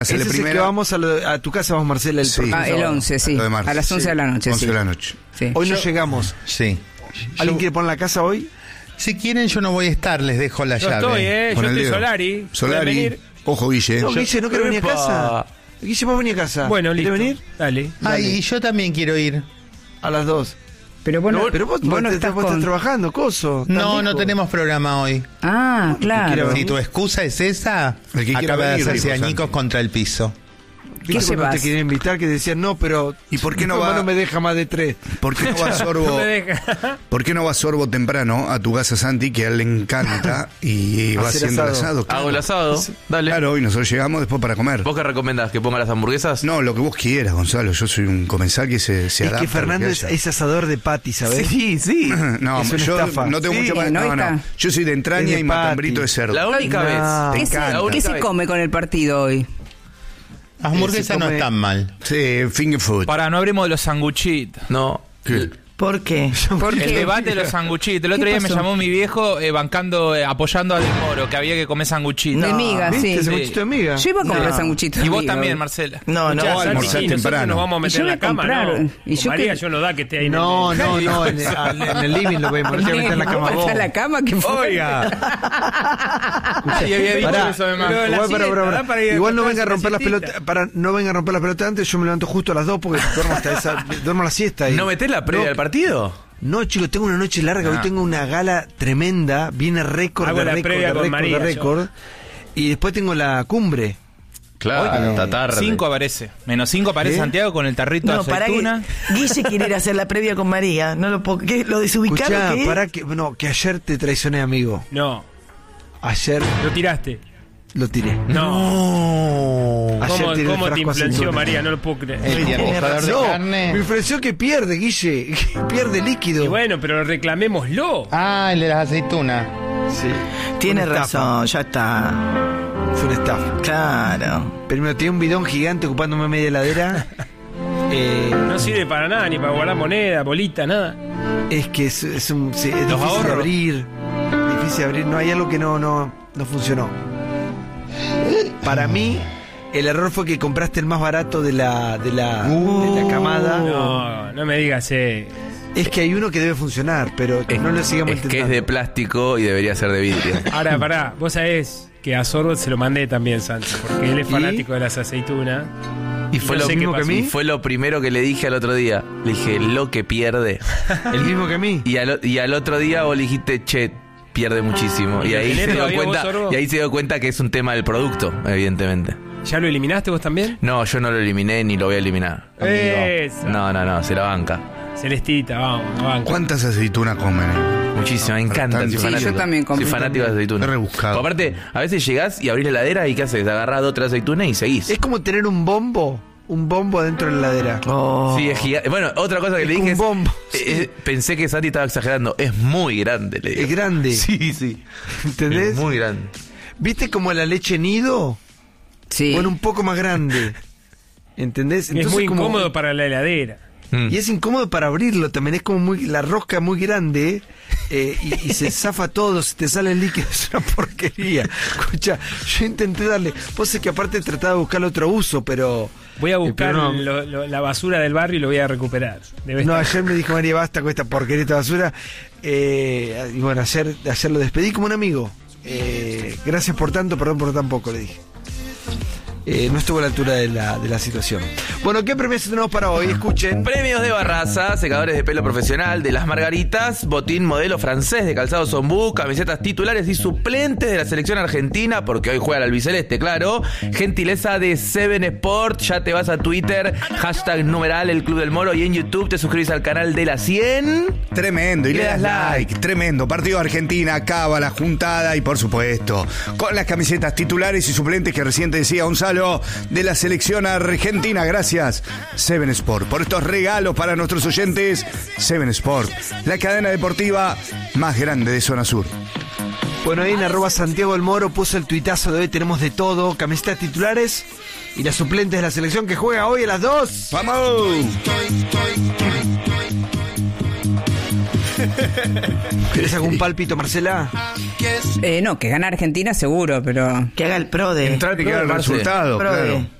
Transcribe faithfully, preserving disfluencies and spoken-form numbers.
Ese es primera. el que vamos a, lo, a tu casa, vamos, Marcela, el, sí. ah, el once, sí. A las once sí. de la noche, once sí. de la noche. Sí. Hoy yo, no llegamos. Sí. ¿Alguien yo, quiere poner la casa hoy? Si quieren, yo no voy a estar, les dejo la yo llave. Estoy, eh, yo estoy Solari. Solari. Ojo, Guille. No, Guille, ¿no quiere venir a casa? Guille, ¿vos venís a casa? Bueno, listo. ¿Quieres venir? Dale. Ay, y yo también quiero ir. A las dos. Pero vos no, pero vos, vos vos no te, estás, vos con... estás trabajando, coso. No, lejos? no tenemos programa hoy. Ah, claro. Si tu excusa es esa, el que acaba venir, de hacerse dijo añicos Santi. contra el piso. ¿Qué se vas? te quería invitar que decían no, pero ¿Y por qué no, no, va? no me deja más de tres? ¿Por qué no va Sorbo? No me deja. ¿Por qué no va Sorbo temprano a tu casa, Santi, que a él le encanta y va Hacer haciendo el asado. asado? Claro. Hago el asado, dale. Claro, y nosotros llegamos después para comer. ¿Vos qué recomendás? ¿Que ponga las hamburguesas? No, lo que vos quieras, Gonzalo. Yo soy un comensal que se, se Es adapta. que Fernando a lo es, que haya. es asador de patty, ¿sabes? Sí, sí. No, es una yo estafa. no tengo Sí, mucho más. no No, no. está. Yo soy de entraña Es de y matambrito patty. de cerdo. La única No. vez. ¿Qué, se, encanta. La ¿Qué única se vez. come con el partido hoy? Las hamburguesas se no come- están mal. Sí, finger food. Para, no abrimos de los sanguchitos. No. ¿Qué? ¿Por qué? Porque El debate de los sanguchitos. El otro ¿Qué día me pasó? llamó mi viejo eh, bancando, eh, apoyando al Moro, que había que comer sanguchitos. de miga, ¿Viste? sí. Ese Sí. muchito de miga. Yo iba a comprar No. sanguchitos. Y vos miga también, hoy. No, Marcela. no. Escuchá, Santi, almorzar sí, nosotros temprano. nos vamos a Y meter yo en voy la a cama, comprar. ¿no? Y Con yo María que- yo no da que esté ahí en No, el... no, no, en, al- en el living lo vemos. No te meter en la cama ¿Vos vos. estás en la cama? ¿Qué fue? Oiga. Sí, había dicho Pará, eso además. Pero la igual, pará, siesta, pará, pará. da para ir a Igual no acostarse venga a romper la las pelotas. siestita. Para, no venga a romper las pelotas antes. Yo me levanto justo a las dos porque duermo hasta esa. Duermo la siesta. Y, ¿No metés la previa No, del partido? No, chicos, tengo una noche larga. Hoy Ah. tengo una gala tremenda. Viene récord Hago de la récord, previa de con récord, María, de récord. Y después tengo la cumbre. Claro, está tarde. Cinco aparece. Menos cinco aparece ¿Eh? Santiago con el tarrito No, de para que aceituna. Guille quiere ir a hacer la previa con María. No lo puedo. ¿Qué? ¿Lo desubicado Escuchá, que es? para que. No, que ayer te traicioné, amigo. No, Ayer lo tiraste. lo tiré. No. Ayer ¿Cómo, tiré el cómo te frasco influenció aceituna. María? No lo puedo creer. El tiempo de No, carne. me influenció que pierde, Guille. Que pierde líquido. Y bueno, pero reclamémoslo. Ah, el de las aceitunas. Sí. Tiene Fue una estafa. razón, ya está. Fue una estafa. Claro. Primero, tenía un bidón gigante ocupándome media heladera. eh, No sirve para nada, ni para guardar moneda, bolita, nada. es que es, es, un, sí, es Los difícil de ahorros. abrir. Difícil de abrir. No hay algo que no, no, no funcionó. Para mí, el error fue que compraste el más barato de la, de la, de la camada. No, no me digas, eh. Es que hay uno que debe funcionar, pero que Es, no lo sigamos es que es intentando. de plástico y debería ser de vidrio. Ahora, pará, vos sabés que a Sorbo se lo mandé también, Santi, porque él es ¿Y? fanático de las aceitunas. Y fue, No lo sé qué mismo pasó. que y fue lo primero que le dije al otro día. Le dije, lo que pierde. El mismo que a mí. Y al, y al otro día vos le dijiste, che, pierde muchísimo. ¿Y Y lo ahí tenés se dio todavía vos, cuenta, Sorbo? y ahí se dio cuenta que es un tema del producto, evidentemente. ¿Ya lo eliminaste vos también? No, yo no lo eliminé ni lo voy a eliminar. Eso. No, no, no, se la banca. Celestita, vamos, vamos. ¿Cuántas aceitunas comen? Muchísimo, me encanta. Bastante. Soy Sí, fanático. yo también compro Soy fanático de también. aceitunas. Es rebuscado. Aparte, a veces llegás y abrís la heladera y ¿qué haces? Agarrás dos, tres aceitunas y seguís. Es como tener un bombo. Un bombo dentro de la heladera. Oh. Sí, es gigante. Bueno, otra cosa que Es le como dije un es, bombo, eh, sí. eh, pensé que Santi estaba exagerando. Es muy grande, le digo. Es grande. Sí, sí. ¿Entendés? Es muy grande. ¿Viste como la leche nido? Sí. Bueno, un poco más grande. ¿Entendés? es muy como- incómodo para la heladera. Mm. Y es incómodo para abrirlo también. Es como muy la rosca muy grande eh, y, y se zafa todo, se te sale el líquido. Es una porquería. Escucha, yo intenté darle. Vos sé que aparte trataba de buscarle otro uso, pero. Voy a eh, buscar pero no. lo- lo- la basura del barrio y lo voy a recuperar. Debe No, estar. ayer me dijo María, basta con esta porquería, esta basura. Eh, y bueno, ayer, ayer lo despedí como un amigo. Eh, gracias por tanto, perdón por tan poco, le dije. Eh, no estuvo a la altura de la, de la situación. Bueno, ¿qué premios tenemos para hoy? Escuchen. Premios de Barraza, secadores de pelo profesional de Las Margaritas, botín modelo francés de calzado Zombú, camisetas titulares y suplentes de la selección argentina, porque hoy juega el albiceleste, claro. Gentileza de Seven Sport, ya te vas a Twitter, hashtag numeral el Club del Moro, y en YouTube te suscribís al canal de la cien. Tremendo, y le das like. Tremendo. Partido de Argentina, cábala, juntada y por supuesto, con las camisetas titulares y suplentes que recién te decía Gonzalo de la selección argentina. Gracias, Seven Sport, por estos regalos para nuestros oyentes. Seven Sport, la cadena deportiva más grande de Zona Sur. Bueno, ahí en arroba Santiago el Moro puso el tuitazo de hoy. Tenemos de todo: camisetas titulares y las suplentes de la selección que juega hoy a las dos. ¡Vamos! ¿Querés algún pálpito, Marcela? Eh, no, que gana Argentina seguro, pero... Que haga el pro de... Entrar y quedar el Marce. resultado, Pro de- claro.